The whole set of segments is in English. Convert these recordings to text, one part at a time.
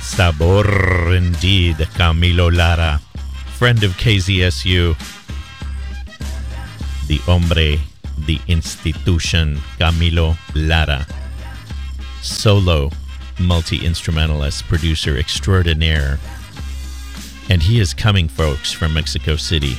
Sabor indeed, Camilo Lara, friend of KZSU, the hombre, the institution, Camilo Lara, solo multi-instrumentalist, producer extraordinaire. And he is coming, folks, from Mexico City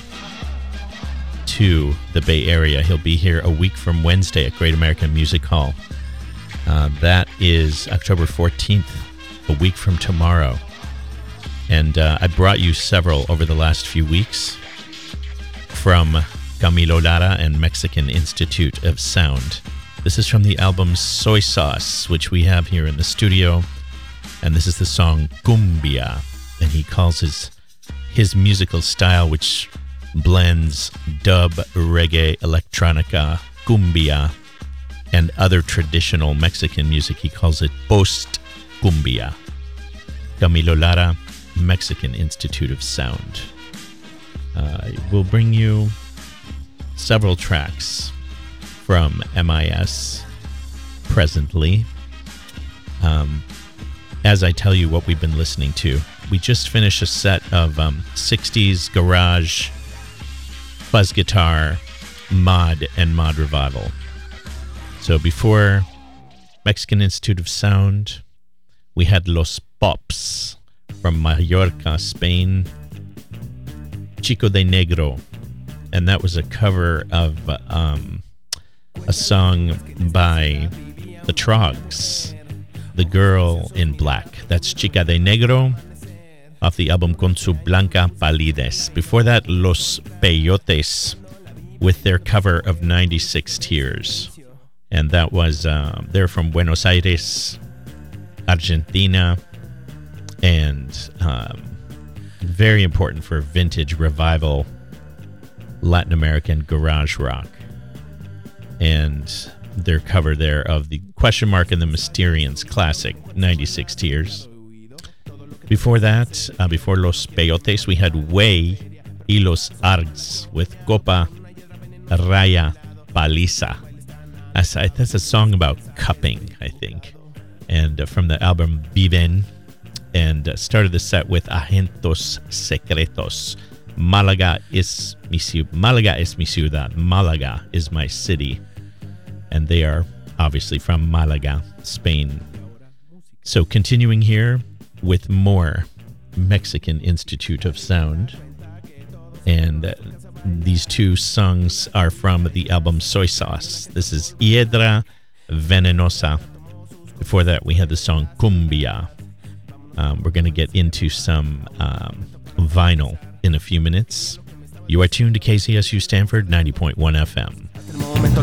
to the Bay Area. He'll be here a week from Wednesday at Great American Music Hall. That is October 14th, a week from tomorrow. And I brought you several over the last few weeks from Camilo Lara and Mexican Institute of Sound. This is from the album Soy Sauce, which we have here in the studio. And this is the song Cumbia. And he calls his musical style, which blends dub, reggae, electronica, cumbia, and other traditional Mexican music. He calls it post-cumbia. Camilo Lara, Mexican Institute of Sound. We'll bring you several tracks from MIS presently. As I tell you what we've been listening to, we just finished a set of 60s garage, fuzz guitar, mod, and mod revival. So before Mexican Institute of Sound, we had Los Pops from Mallorca, Spain, Chico de Negro, and that was a cover of a song by the Trogs, The Girl in Black. That's Chica de Negro off the album Con su Blanca Palidez. Before that, Los Peyotes with their cover of 96 Tears. And that was, they're from Buenos Aires, Argentina, and very important for vintage revival Latin American garage rock. And their cover there of the Question Mark and the Mysterians classic 96 Tears. Before that, before Los Peyotes, we had Way y Los Args with Copa Raya Paliza. That's a song about cupping, I think. And from the album Viven. And started the set with Agentos Secretos. Málaga es mi ciudad. Málaga is my city. And they are obviously from Málaga, Spain. So continuing here with more Mexican Institute of Sound. And these two songs are from the album Soy Sauce. This is Hiedra Venenosa. Before that, we had the song Cumbia. We're going to get into some vinyl in a few minutes. You are tuned to KZSU Stanford 90.1 FM.